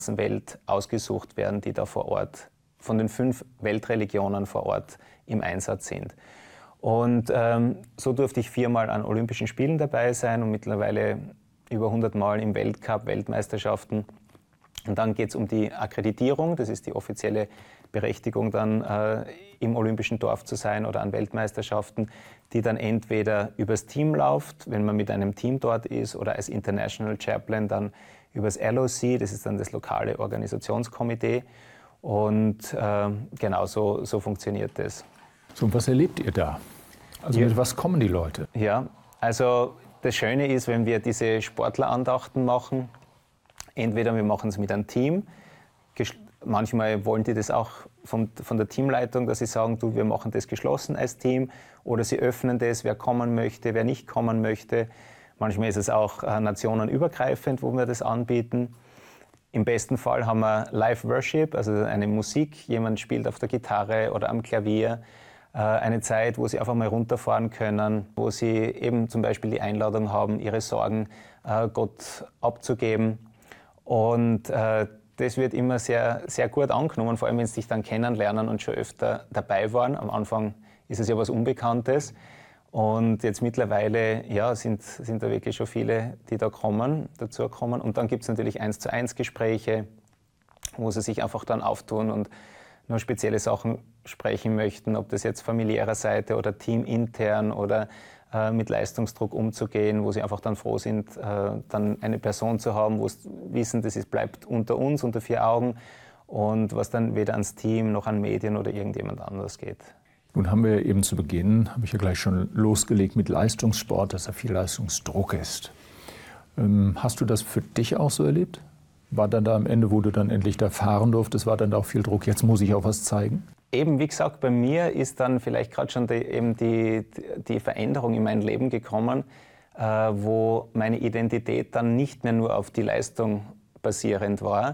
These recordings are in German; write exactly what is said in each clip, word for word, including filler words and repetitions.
Welt ausgesucht werden, die da vor Ort, von den fünf Weltreligionen vor Ort im Einsatz sind. Und ähm, so durfte ich viermal an Olympischen Spielen dabei sein und mittlerweile über hundert Mal im Weltcup, Weltmeisterschaften. Und dann geht es um die Akkreditierung, das ist die offizielle Berechtigung, dann äh, im Olympischen Dorf zu sein oder an Weltmeisterschaften, die dann entweder übers Team läuft, wenn man mit einem Team dort ist, oder als International Chaplain dann übers L O C, das ist dann das lokale Organisationskomitee. Und äh, genau so, so funktioniert das. So, und was erlebt ihr da? Also Ja. mit was kommen die Leute? Ja, also das Schöne ist, wenn wir diese Sportlerandachten machen, entweder wir machen es mit einem Team, manchmal wollen die das auch von, von der Teamleitung, dass sie sagen, du, wir machen das geschlossen als Team, oder sie öffnen das, wer kommen möchte, wer nicht kommen möchte. Manchmal ist es auch äh, nationenübergreifend, wo wir das anbieten. Im besten Fall haben wir Live-Worship, also eine Musik, jemand spielt auf der Gitarre oder am Klavier. Äh, eine Zeit, wo sie einfach mal runterfahren können, wo sie eben zum Beispiel die Einladung haben, ihre Sorgen äh, Gott abzugeben. Und äh, das wird immer sehr, sehr gut angenommen, vor allem wenn sie sich dann kennenlernen und schon öfter dabei waren. Am Anfang ist es ja was Unbekanntes. Und jetzt mittlerweile ja, sind, sind da wirklich schon viele, die da kommen, dazu kommen. Und dann gibt es natürlich eins zu eins Gespräche, wo sie sich einfach dann auftun und nur spezielle Sachen sprechen möchten, ob das jetzt familiärer Seite oder teamintern oder äh, mit Leistungsdruck umzugehen, wo sie einfach dann froh sind, äh, dann eine Person zu haben, wo sie wissen, das ist, bleibt unter uns, unter vier Augen, und was dann weder ans Team noch an Medien oder irgendjemand anders geht. Nun haben wir eben zu Beginn, habe ich ja gleich schon losgelegt mit Leistungssport, dass da viel Leistungsdruck ist. Ähm, hast du das für dich auch so erlebt? War dann da am Ende, wo du dann endlich da fahren durftest, war dann da auch viel Druck, jetzt muss ich auch was zeigen? Eben, wie gesagt, bei mir ist dann vielleicht gerade schon die, eben die, die Veränderung in mein Leben gekommen, äh, wo meine Identität dann nicht mehr nur auf die Leistung basierend war.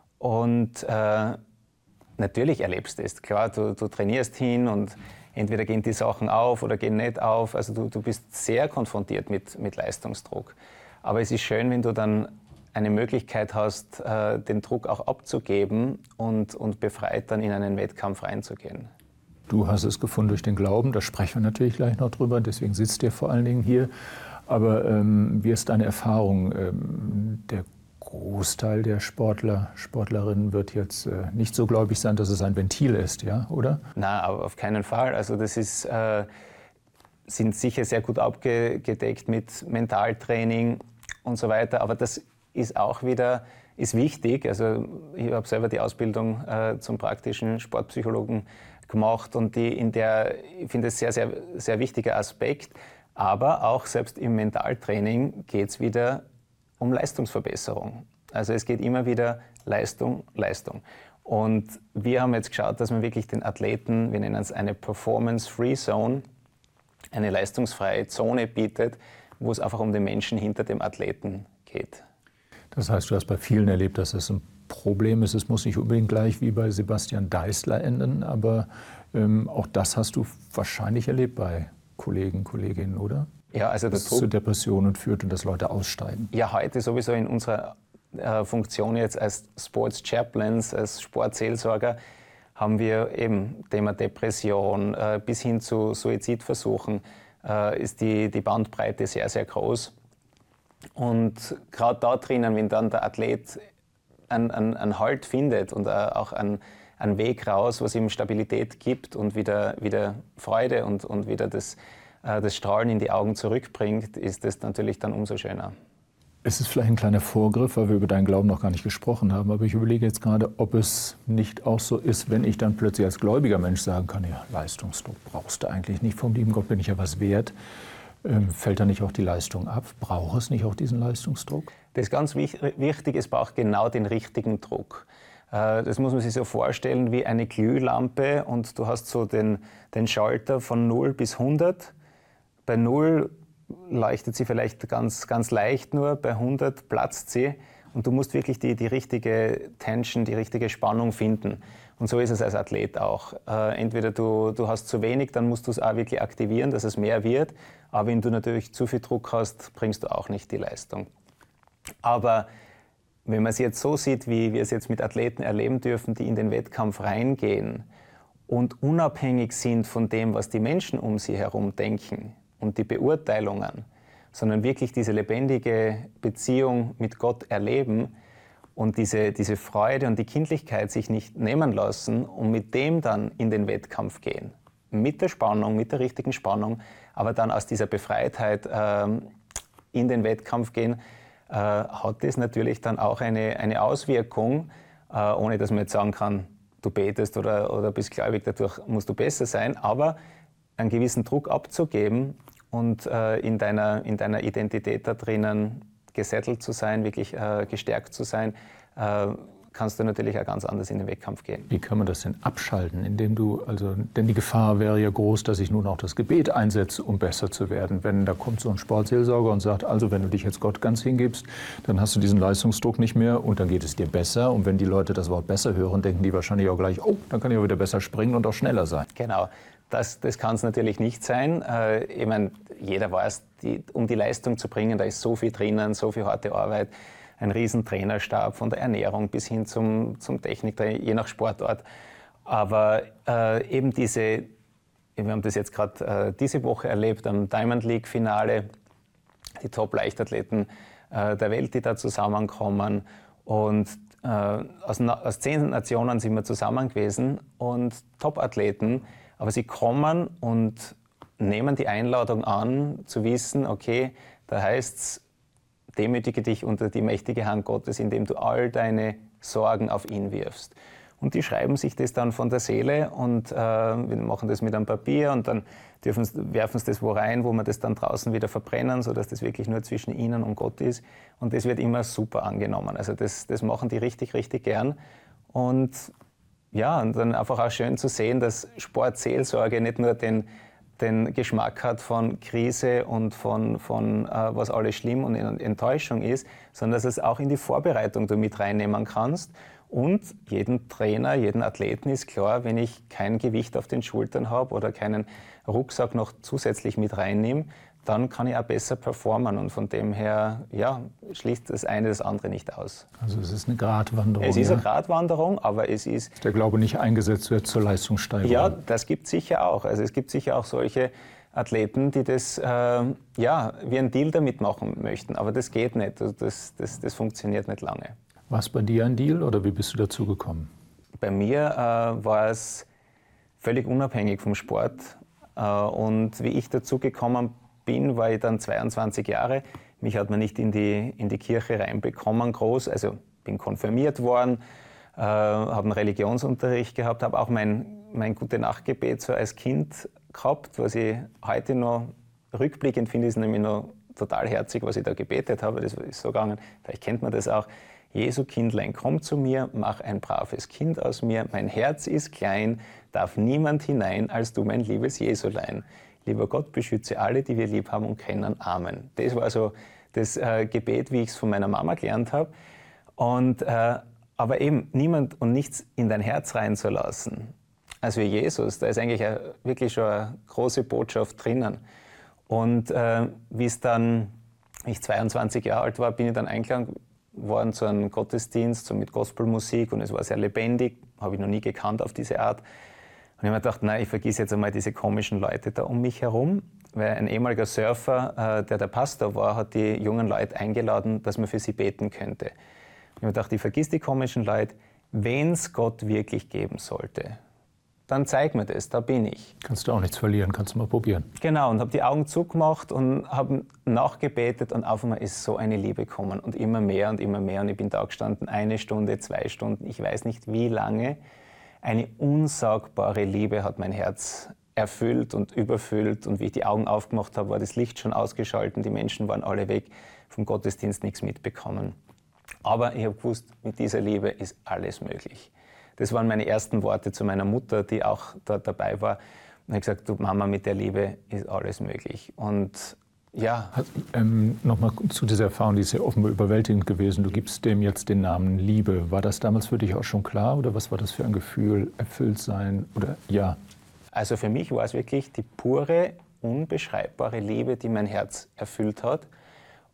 Und äh, natürlich erlebst du es, klar, du, du trainierst hin und entweder gehen die Sachen auf oder gehen nicht auf. Also du, du bist sehr konfrontiert mit, mit Leistungsdruck. Aber es ist schön, wenn du dann eine Möglichkeit hast, äh, den Druck auch abzugeben und, und befreit dann in einen Wettkampf reinzugehen. Du hast es gefunden durch den Glauben, da sprechen wir natürlich gleich noch drüber, deswegen sitzt ihr vor allen Dingen hier. Aber ähm, wie ist deine Erfahrung? Ähm, der Großteil der Sportler, Sportlerinnen wird jetzt äh, nicht so gläubig sein, dass es ein Ventil ist, ja, oder? Nein, auf keinen Fall. Also das ist, äh, sind sicher sehr gut abgedeckt mit Mentaltraining und so weiter, aber das ist auch wieder ist wichtig. Also ich habe selber die Ausbildung äh, zum praktischen Sportpsychologen gemacht und die in der, ich finde es sehr, sehr, sehr wichtiger Aspekt. Aber auch selbst im Mentaltraining geht es wieder um Leistungsverbesserung. Also es geht immer wieder Leistung, Leistung. Und wir haben jetzt geschaut, dass man wirklich den Athleten, wir nennen es eine Performance-Free Zone, eine leistungsfreie Zone bietet, wo es einfach um den Menschen hinter dem Athleten geht. Das heißt, du hast bei vielen erlebt, dass es ein Problem ist. Es muss nicht unbedingt gleich wie bei Sebastian Deißler enden, aber ähm, auch das hast du wahrscheinlich erlebt bei Kollegen, Kolleginnen, oder? Ja, also der Dass es zu Depressionen führt und dass Leute aussteigen. Ja, heute sowieso in unserer äh, Funktion jetzt als Sports Chaplains, als Sportseelsorger, haben wir eben Thema Depression äh, bis hin zu Suizidversuchen, äh, ist die, die Bandbreite sehr, sehr groß. Und gerade da drinnen, wenn dann der Athlet einen, einen, einen Halt findet und auch einen, einen Weg raus, was ihm Stabilität gibt und wieder, wieder Freude und, und wieder das, das Strahlen in die Augen zurückbringt, ist das natürlich dann umso schöner. Es ist vielleicht ein kleiner Vorgriff, weil wir über deinen Glauben noch gar nicht gesprochen haben, aber ich überlege jetzt gerade, ob es nicht auch so ist, wenn ich dann plötzlich als gläubiger Mensch sagen kann, ja, Leistungsdruck brauchst du eigentlich nicht, vom lieben Gott bin ich ja was wert. Ähm, fällt da nicht auch die Leistung ab? Braucht es nicht auch diesen Leistungsdruck? Das ist ganz wichtig, es braucht genau den richtigen Druck. Äh, das muss man sich so vorstellen wie eine Glühlampe und du hast so den, den Schalter von null bis hundert. Bei null leuchtet sie vielleicht ganz, ganz leicht nur, bei hundert platzt sie und du musst wirklich die, die richtige Tension, die richtige Spannung finden. Und so ist es als Athlet auch. Äh, entweder du, du hast zu wenig, dann musst du es auch wirklich aktivieren, dass es mehr wird. Aber wenn du natürlich zu viel Druck hast, bringst du auch nicht die Leistung. Aber wenn man es jetzt so sieht, wie wir es jetzt mit Athleten erleben dürfen, die in den Wettkampf reingehen und unabhängig sind von dem, was die Menschen um sie herum denken und die Beurteilungen, sondern wirklich diese lebendige Beziehung mit Gott erleben und diese, diese Freude und die Kindlichkeit sich nicht nehmen lassen und mit dem dann in den Wettkampf gehen. Mit der Spannung, mit der richtigen Spannung, aber dann aus dieser Befreitheit ähm, in den Wettkampf gehen, äh, hat das natürlich dann auch eine, eine Auswirkung, äh, ohne dass man jetzt sagen kann, du betest oder, oder bist gläubig, dadurch musst du besser sein, aber einen gewissen Druck abzugeben und äh, in, deiner, in deiner Identität da drinnen gesettelt zu sein, wirklich äh, gestärkt zu sein, äh, kannst du natürlich auch ganz anders in den Wettkampf gehen. Wie kann man das denn abschalten, indem du, also, denn die Gefahr wäre ja groß, dass ich nun auch das Gebet einsetze, um besser zu werden. Wenn da kommt so ein Sportseelsorger und sagt, also wenn du dich jetzt Gott ganz hingibst, dann hast du diesen Leistungsdruck nicht mehr und dann geht es dir besser. Und wenn die Leute das Wort besser hören, denken die wahrscheinlich auch gleich, oh, dann kann ich auch wieder besser springen und auch schneller sein. Genau. Das, das kann es natürlich nicht sein. Äh, ich meine, jeder weiß, die, um die Leistung zu bringen, da ist so viel drinnen, so viel harte Arbeit, ein riesen Trainerstab von der Ernährung bis hin zum, zum Technik, je nach Sportart. Aber äh, eben diese, wir haben das jetzt gerade äh, diese Woche erlebt am Diamond League Finale, die Top-Leichtathleten äh, der Welt, die da zusammenkommen. Und äh, aus, aus zehn Nationen sind wir zusammen gewesen und Top-Athleten, aber sie kommen und nehmen die Einladung an, zu wissen, okay, da heißt es, demütige dich unter die mächtige Hand Gottes, indem du all deine Sorgen auf ihn wirfst. Und die schreiben sich das dann von der Seele und äh, wir machen das mit einem Papier und dann dürfen, werfen sie das wo rein, wo wir das dann draußen wieder verbrennen, sodass das wirklich nur zwischen ihnen und Gott ist. Und das wird immer super angenommen. Also das, das machen die richtig, richtig gern. Und ja, und dann einfach auch schön zu sehen, dass Sportseelsorge nicht nur den den Geschmack hat von Krise und von, von äh, was alles schlimm und Enttäuschung ist, sondern dass es auch in die Vorbereitung du mit reinnehmen kannst. Und jeden Trainer, jeden Athleten ist klar, wenn ich kein Gewicht auf den Schultern habe oder keinen Rucksack noch zusätzlich mit reinnehme, dann kann ich auch besser performen. Und von dem her, ja, schließt das eine das andere nicht aus. Also es ist eine Gratwanderung. Es ist ja? eine Gratwanderung, aber es ist... Dass der Glaube nicht eingesetzt wird zur Leistungssteigerung. Ja, das gibt es sicher auch. Also es gibt sicher auch solche Athleten, die das äh, ja, wie ein Deal damit machen möchten. Aber das geht nicht. Also das, das, das funktioniert nicht lange. War es bei dir ein Deal oder wie bist du dazu gekommen? Bei mir äh, war es völlig unabhängig vom Sport. Äh, und wie ich dazu gekommen bin, war ich dann zweiundzwanzig Jahre. Mich hat man nicht in die, in die Kirche reinbekommen, groß. Also bin konfirmiert worden, äh, habe einen Religionsunterricht gehabt, habe auch mein, mein Gute-Nacht-Gebet so als Kind gehabt, was ich heute noch rückblickend finde, ist nämlich noch total herzig, was ich da gebetet habe. Das ist so gegangen, vielleicht kennt man das auch. Jesu Kindlein, komm zu mir, mach ein braves Kind aus mir. Mein Herz ist klein, darf niemand hinein, als du, mein liebes Jesulein. Lieber Gott, beschütze alle, die wir lieb haben und kennen. Amen. Das war so das äh, Gebet, wie ich es von meiner Mama gelernt habe. Und, äh, aber eben niemand und nichts in dein Herz reinzulassen. Also wie Jesus, da ist eigentlich eine, wirklich schon eine große Botschaft drinnen. Und äh, wie es dann, wie ich zweiundzwanzig Jahre alt war, bin ich dann eingeladen worden zu einem Gottesdienst, so mit Gospelmusik, und es war sehr lebendig, habe ich noch nie gekannt auf diese Art. Und ich habe mir gedacht, nein, ich vergiss jetzt einmal diese komischen Leute da um mich herum, weil ein ehemaliger Surfer, äh, der der Pastor war, hat die jungen Leute eingeladen, dass man für sie beten könnte. Und ich habe mir gedacht, ich vergiss die komischen Leute, wenn es Gott wirklich geben sollte, dann zeig mir das, da bin ich. Kannst du auch nichts verlieren, kannst du mal probieren. Genau, und habe die Augen zugemacht und habe nachgebetet und auf einmal ist so eine Liebe gekommen und immer mehr und immer mehr. Und ich bin da gestanden, eine Stunde, zwei Stunden, ich weiß nicht wie lange. Eine unsagbare Liebe hat mein Herz erfüllt und überfüllt. Und wie ich die Augen aufgemacht habe, war das Licht schon ausgeschaltet, die Menschen waren alle weg, vom Gottesdienst nichts mitbekommen. Aber ich habe gewusst, mit dieser Liebe ist alles möglich. Das waren meine ersten Worte zu meiner Mutter, die auch da dabei war. Und ich habe gesagt, du Mama, mit der Liebe ist alles möglich. Und ja. Ähm, Nochmal zu dieser Erfahrung, die ist ja offenbar überwältigend gewesen. Du gibst dem jetzt den Namen Liebe. War das damals für dich auch schon klar oder was war das für ein Gefühl, erfüllt sein oder ja? Also für mich war es wirklich die pure, unbeschreibbare Liebe, die mein Herz erfüllt hat.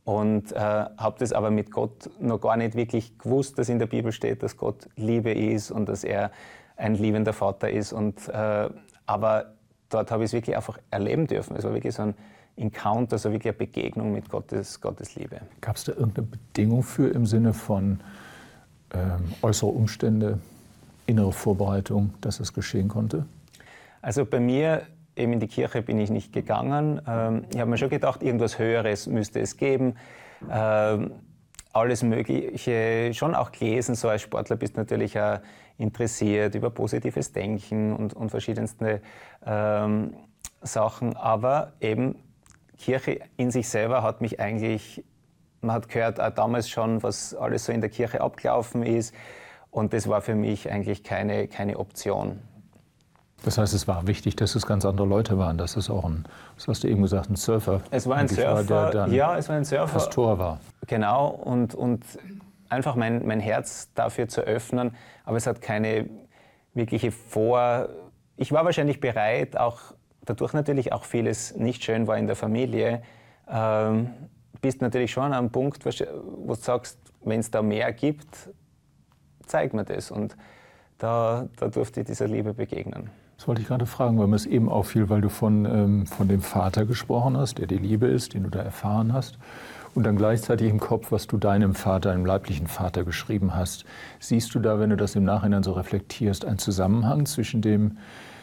Und äh, habe das aber mit Gott noch gar nicht wirklich gewusst, dass in der Bibel steht, dass Gott Liebe ist und dass er ein liebender Vater ist. Und, äh, aber dort habe ich es wirklich einfach erleben dürfen. Es war wirklich so ein Encounter, so wirklich eine Begegnung mit Gottes, Gottes Liebe. Gab es da irgendeine Bedingung für im Sinne von ähm, äußere Umstände, innere Vorbereitung, dass es geschehen konnte? Also bei mir, eben in die Kirche bin ich nicht gegangen. Ähm, ich habe mir schon gedacht, irgendwas Höheres müsste es geben. Ähm, alles Mögliche schon auch gelesen. So als Sportler bist du natürlich auch interessiert über positives Denken und, und verschiedenste ähm, Sachen. Aber eben Kirche in sich selber hat mich eigentlich, man hat gehört auch damals schon, was alles so in der Kirche abgelaufen ist. Und das war für mich eigentlich keine, keine Option. Das heißt, es war wichtig, dass es ganz andere Leute waren, dass es auch ein, was hast du eben gesagt, ein Surfer Es war ein Surfer, war, der dann ja, es war ein Surfer. Pastor war. Genau, und, und einfach mein, mein Herz dafür zu öffnen, aber es hat keine wirkliche Vor... Ich war wahrscheinlich bereit, auch dadurch natürlich auch vieles nicht schön war in der Familie, ähm, bist natürlich schon an einem Punkt, wo du sagst, wenn es da mehr gibt, zeig mir das. Und da, da durfte ich dieser Liebe begegnen. Das wollte ich gerade fragen, weil mir es eben auffiel, weil du von, ähm, von dem Vater gesprochen hast, der die Liebe ist, den du da erfahren hast. Und dann gleichzeitig im Kopf, was du deinem Vater, deinem leiblichen Vater geschrieben hast. Siehst du da, wenn du das im Nachhinein so reflektierst, einen Zusammenhang zwischen dem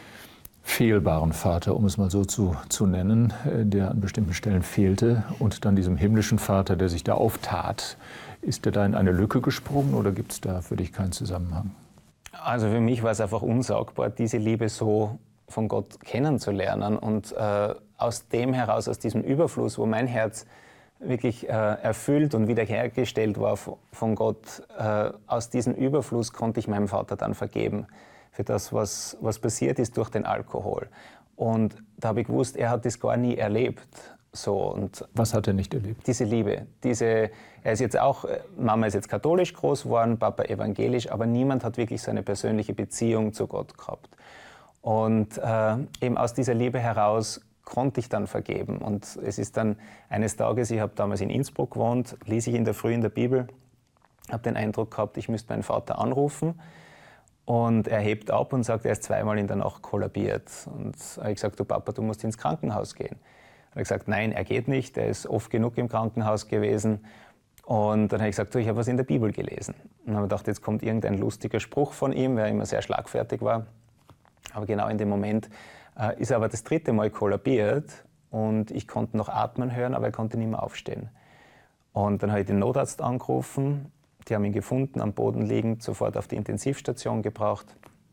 fehlbaren Vater, um es mal so zu, zu nennen, der an bestimmten Stellen fehlte, und dann diesem himmlischen Vater, der sich da auftat? Ist der da in eine Lücke gesprungen oder gibt es da für dich keinen Zusammenhang? Also für mich war es einfach unsagbar, diese Liebe so von Gott kennenzulernen und äh, aus dem heraus, aus diesem Überfluss, wo mein Herz wirklich äh, erfüllt und wiederhergestellt war von Gott, äh, aus diesem Überfluss konnte ich meinem Vater dann vergeben für das, was, was passiert ist durch den Alkohol. Und da habe ich gewusst, er hat das gar nie erlebt. So, und was hat er nicht erlebt? Diese Liebe. Diese, er ist jetzt auch, Mama ist jetzt katholisch groß geworden, Papa evangelisch, aber niemand hat wirklich so eine persönliche Beziehung zu Gott gehabt. Und äh, eben aus dieser Liebe heraus konnte ich dann vergeben. Und es ist dann eines Tages, ich habe damals in Innsbruck gewohnt, lese ich in der Früh in der Bibel, habe den Eindruck gehabt, ich müsste meinen Vater anrufen. Und er hebt ab und sagt, er ist zweimal in der Nacht kollabiert. Und habe ich gesagt, du Papa, du musst ins Krankenhaus gehen. Er hat gesagt, nein, er geht nicht, er ist oft genug im Krankenhaus gewesen. Und dann habe ich gesagt, du, ich habe was in der Bibel gelesen. Und dann habe ich gedacht, jetzt kommt irgendein lustiger Spruch von ihm, weil er immer sehr schlagfertig war. Aber genau in dem Moment äh, ist er aber das dritte Mal kollabiert und ich konnte noch atmen hören, aber er konnte nicht mehr aufstehen. Und dann habe ich den Notarzt angerufen, die haben ihn gefunden, am Boden liegend, sofort auf die Intensivstation gebracht.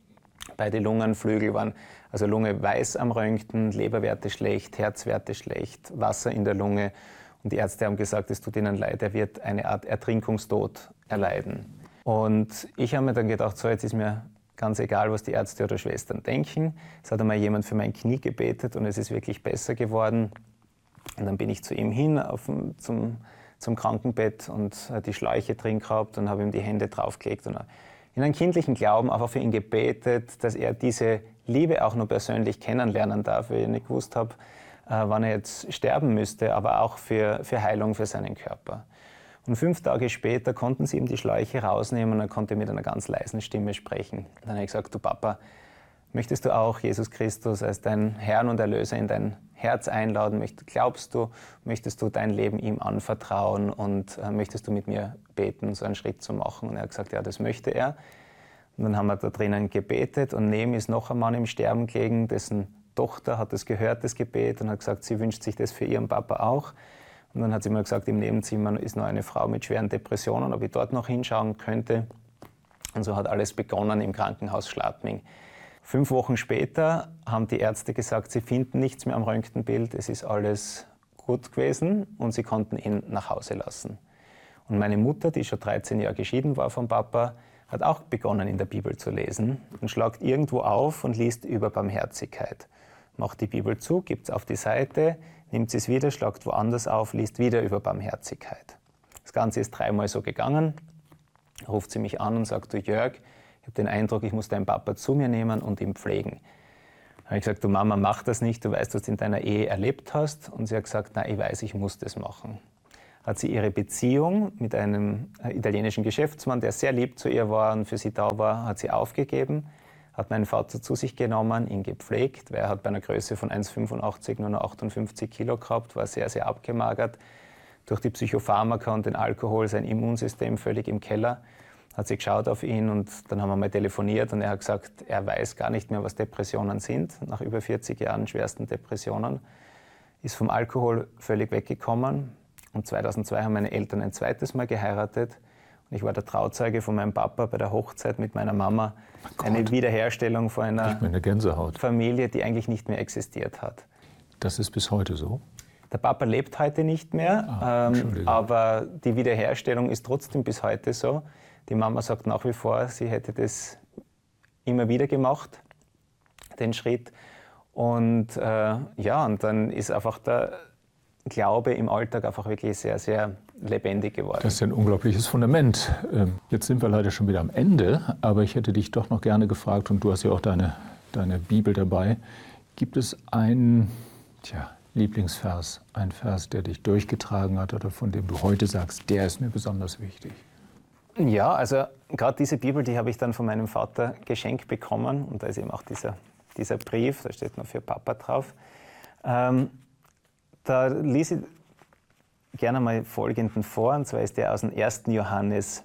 Beide Lungenflügel waren, also Lunge weiß am Röntgen, Leberwerte schlecht, Herzwerte schlecht, Wasser in der Lunge. Und die Ärzte haben gesagt, es tut ihnen leid, er wird eine Art Ertrinkungstod erleiden. Und ich habe mir dann gedacht, so jetzt ist mir ganz egal, was die Ärzte oder Schwestern denken. Es hat einmal jemand für mein Knie gebetet und es ist wirklich besser geworden. Und dann bin ich zu ihm hin auf dem, zum, zum Krankenbett und die Schläuche drin gehabt und habe ihm die Hände draufgelegt und in einem kindlichen Glauben einfach für ihn gebetet, dass er diese Liebe auch nur persönlich kennenlernen darf, weil ich nicht gewusst habe, äh, wann er jetzt sterben müsste, aber auch für, für Heilung für seinen Körper. Und fünf Tage später konnten sie ihm die Schläuche rausnehmen und er konnte mit einer ganz leisen Stimme sprechen. Dann habe ich gesagt, du Papa, möchtest du auch Jesus Christus als deinen Herrn und Erlöser in dein Herz einladen? Glaubst du, möchtest du dein Leben ihm anvertrauen und äh, möchtest du mit mir beten, so einen Schritt zu machen? Und er hat gesagt, ja, das möchte er. Und dann haben wir da drinnen gebetet und neben ist noch ein Mann im Sterben gelegen, dessen Tochter hat das gehört, das Gebet, und hat gesagt, sie wünscht sich das für ihren Papa auch. Und dann hat sie mir gesagt, im Nebenzimmer ist noch eine Frau mit schweren Depressionen, ob ich dort noch hinschauen könnte. Und so hat alles begonnen im Krankenhaus Schladming. Fünf Wochen später haben die Ärzte gesagt, sie finden nichts mehr am Röntgenbild, es ist alles gut gewesen und sie konnten ihn nach Hause lassen. Und meine Mutter, die schon dreizehn Jahre geschieden war vom Papa, hat auch begonnen in der Bibel zu lesen und schlagt irgendwo auf und liest über Barmherzigkeit. Macht die Bibel zu, gibt es auf die Seite, nimmt sie es wieder, schlagt woanders auf, liest wieder über Barmherzigkeit. Das Ganze ist dreimal so gegangen, ruft sie mich an und sagt, du Jörg, ich habe den Eindruck, ich muss deinen Papa zu mir nehmen und ihn pflegen. Da habe ich gesagt, du Mama, mach das nicht, du weißt, was du in deiner Ehe erlebt hast. Und sie hat gesagt, nein, ich weiß, ich muss das machen. hat sie ihre Beziehung mit einem italienischen Geschäftsmann, der sehr lieb zu ihr war und für sie da war, hat sie aufgegeben, hat meinen Vater zu sich genommen, ihn gepflegt, weil er hat bei einer Größe von eins Komma fünfundachtzig nur noch achtundfünfzig Kilo gehabt, war sehr, sehr abgemagert. Durch die Psychopharmaka und den Alkohol sein Immunsystem völlig im Keller. Hat sie geschaut auf ihn und dann haben wir mal telefoniert und er hat gesagt, er weiß gar nicht mehr, was Depressionen sind, nach über vierzig Jahren schwersten Depressionen. Ist vom Alkohol völlig weggekommen und zweitausendzwei haben meine Eltern ein zweites Mal geheiratet und ich war der Trauzeuge von meinem Papa bei der Hochzeit mit meiner Mama. Oh eine Wiederherstellung von einer eine Gänsehaut. Familie, die eigentlich nicht mehr existiert hat. Das ist bis heute so? Der Papa lebt heute nicht mehr, Ah, ähm, aber die Wiederherstellung ist trotzdem bis heute so. Die Mama sagt nach wie vor, sie hätte das immer wieder gemacht, den Schritt. Und äh, ja, und dann ist einfach der Glaube im Alltag einfach wirklich sehr, sehr lebendig geworden. Das ist ein unglaubliches Fundament. Jetzt sind wir leider schon wieder am Ende, aber ich hätte dich doch noch gerne gefragt, und du hast ja auch deine, deine Bibel dabei. Gibt es einen tja, Lieblingsvers, einen Vers, der dich durchgetragen hat oder von dem du heute sagst, der ist mir besonders wichtig? Ja, also gerade diese Bibel, die habe ich dann von meinem Vater geschenkt bekommen. Und da ist eben auch dieser, dieser Brief, da steht noch für Papa drauf. Ähm, da lese ich gerne mal folgenden vor, und zwar ist der aus dem ersten Johannes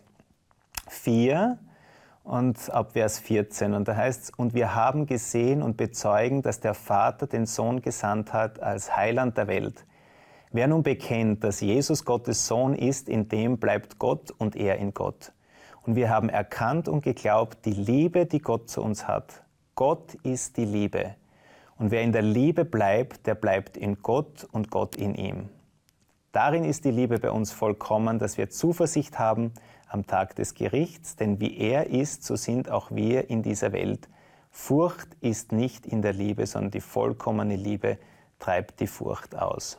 vier und ab Vers vierzehn. Und da heißt es, und wir haben gesehen und bezeugen, dass der Vater den Sohn gesandt hat als Heiland der Welt. Wer nun bekennt, dass Jesus Gottes Sohn ist, in dem bleibt Gott und er in Gott. Und wir haben erkannt und geglaubt, die Liebe, die Gott zu uns hat. Gott ist die Liebe. Und wer in der Liebe bleibt, der bleibt in Gott und Gott in ihm. Darin ist die Liebe bei uns vollkommen, dass wir Zuversicht haben am Tag des Gerichts, denn wie er ist, so sind auch wir in dieser Welt. Furcht ist nicht in der Liebe, sondern die vollkommene Liebe treibt die Furcht aus.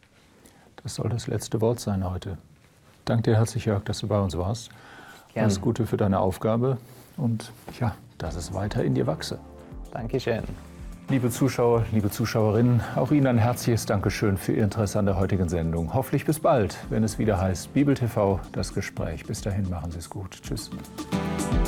Das soll das letzte Wort sein heute. Danke dir herzlich, Jörg, dass du bei uns warst. Gerne. Alles Gute für deine Aufgabe und ja, dass es weiter in dir wachse. Dankeschön. Liebe Zuschauer, liebe Zuschauerinnen, auch Ihnen ein herzliches Dankeschön für Ihr Interesse an der heutigen Sendung. Hoffentlich bis bald, wenn es wieder heißt Bibel T V, das Gespräch. Bis dahin, machen Sie es gut. Tschüss.